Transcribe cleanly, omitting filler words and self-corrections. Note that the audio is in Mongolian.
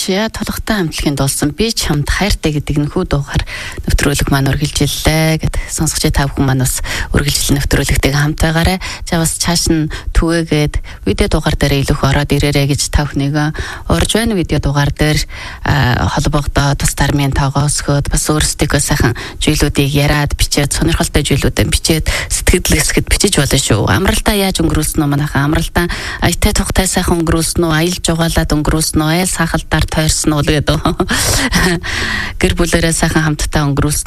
яа толготой хамтлагийн дуулсан би ч хамт хайртай гэдэг нөхөө дуугаар нэвтрүүлэг маань үргэлжиллээ гэд сонсогч та бүхэн маань бас үргэлжлэл нэвтрүүлэгтэйг хамт байгаарай. За бас цааш нь түгээгээд видео дугаар дээр илүү ороод ирээрэй гэж та бүхнийг урьж байна. Видео дугаар дээр холбогдоод бас дармын тоогоосгоод бас өөрсдөө сайхан зүйлүүдийг яриад бичээд сонирхолтой зүйлүүдэн бичээд сэтгэл хэсгэд бичиж болно шүү. Амралтаа яаж өнгөрүүлсэн үү манайхаа амралтаа аятай тухтай сайхан өнгөрүүлсэн үү, аялал жугаалаад өнгөрүүлсэн үү, айл сахалдаар тойрсон уу гэдэг. Гэр бүлээрээ сайхан хамтдаа өнгөрүүлсэн